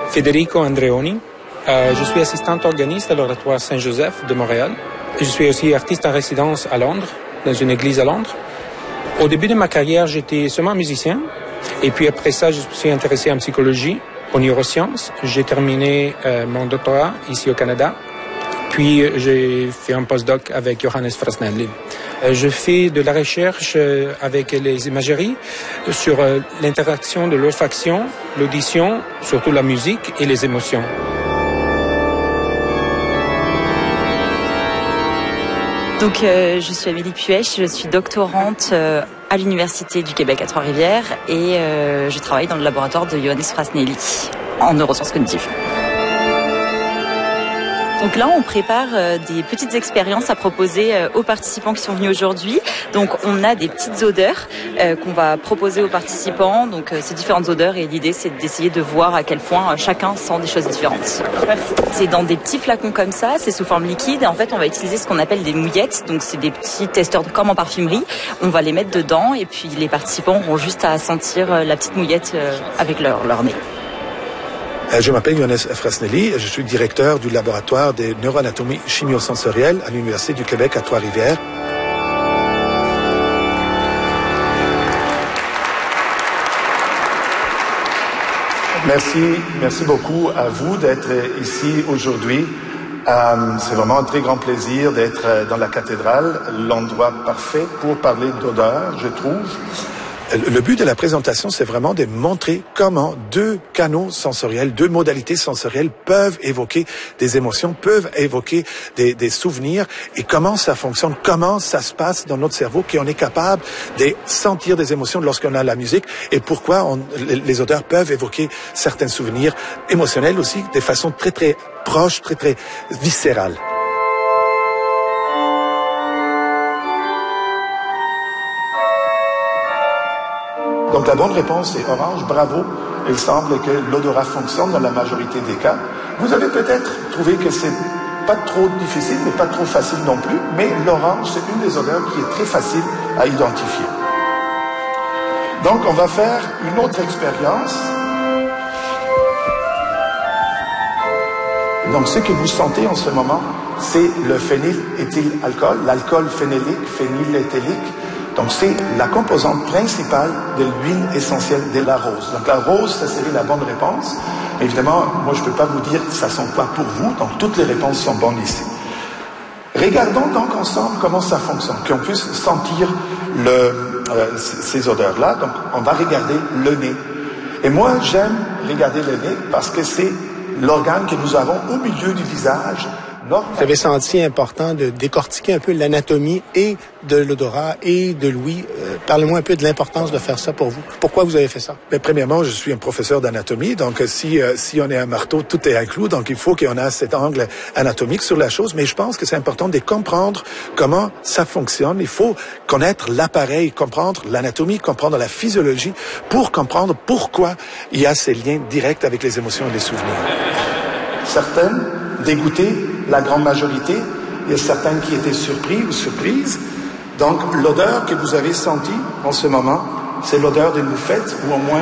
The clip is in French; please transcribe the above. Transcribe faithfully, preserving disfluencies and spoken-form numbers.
Federico Andreoni. Euh, je suis assistante organiste à l'Oratoire Saint-Joseph de Montréal. Je suis aussi artiste en résidence à Londres, dans une église à Londres. Au début de ma carrière, j'étais seulement musicien. Et puis après ça, je me suis intéressé en psychologie, aux neurosciences. J'ai terminé euh, mon doctorat ici au Canada. Puis j'ai fait un postdoc avec Johannes Frasnelli. Euh, je fais de la recherche euh, avec les imageries sur euh, l'interaction de l'olfaction, l'audition, surtout la musique et les émotions. Donc, euh, je suis Amélie Puech, je suis doctorante euh, à l'Université du Québec à Trois-Rivières et euh, je travaille dans le laboratoire de Johannes Frasnelli en neurosciences cognitives. Donc là, on prépare euh, des petites expériences à proposer euh, aux participants qui sont venus aujourd'hui. Donc, on a des petites odeurs euh, qu'on va proposer aux participants. Donc, euh, ces différentes odeurs et l'idée, c'est d'essayer de voir à quel point euh, chacun sent des choses différentes. C'est dans des petits flacons comme ça, c'est sous forme liquide. Et en fait, on va utiliser ce qu'on appelle des mouillettes. Donc, c'est des petits testeurs comme en parfumerie. On va les mettre dedans et puis les participants auront juste à sentir euh, la petite mouillette euh, avec leur, leur nez. Je m'appelle Johannes Frasnelli, je suis directeur du laboratoire de neuroanatomie chimiosensorielle à l'Université du Québec à Trois-Rivières. Merci, merci beaucoup à vous d'être ici aujourd'hui. Euh, c'est vraiment un très grand plaisir d'être dans la cathédrale, l'endroit parfait pour parler d'odeur, je trouve. Le but de la présentation, c'est vraiment de montrer comment deux canaux sensoriels, deux modalités sensorielles peuvent évoquer des émotions, peuvent évoquer des, des souvenirs et comment ça fonctionne, comment ça se passe dans notre cerveau, qu'on est capable de sentir des émotions lorsqu'on a la musique et pourquoi on, les odeurs peuvent évoquer certains souvenirs émotionnels aussi de façon très, très proche, très, très viscérale. Donc la bonne réponse est orange, bravo. Il semble que l'odorat fonctionne dans la majorité des cas. Vous avez peut-être trouvé que c'est pas trop difficile, mais pas trop facile non plus. Mais l'orange, c'est une des odeurs qui est très facile à identifier. Donc on va faire une autre expérience. Donc ce que vous sentez en ce moment, c'est le phényléthylalcool, l'alcool phénélique, phényléthylique. Donc, c'est la composante principale de l'huile essentielle de la rose. Donc, la rose, ça serait la bonne réponse. Mais évidemment, moi, je ne peux pas vous dire que ça sent quoi pour vous. Donc, toutes les réponses sont bonnes ici. Regardons donc ensemble comment ça fonctionne, qu'on puisse sentir le, euh, ces odeurs-là. Donc, on va regarder le nez. Et moi, j'aime regarder le nez parce que c'est l'organe que nous avons au milieu du visage. Vous avez senti important de décortiquer un peu l'anatomie et de l'odorat et de l'ouïe. Euh, parlez-moi un peu de l'importance de faire ça pour vous. Pourquoi vous avez fait ça? Mais premièrement, je suis un professeur d'anatomie, donc si euh, si on est un marteau, tout est inclus, donc il faut qu'on ait cet angle anatomique sur la chose. Mais je pense que c'est important de comprendre comment ça fonctionne. Il faut connaître l'appareil, comprendre l'anatomie, comprendre la physiologie pour comprendre pourquoi il y a ces liens directs avec les émotions et les souvenirs. Certaines dégoûtées, la grande majorité. Il y a certains qui étaient surpris ou surprises. Donc, l'odeur que vous avez sentie en ce moment, c'est l'odeur des moufettes ou au moins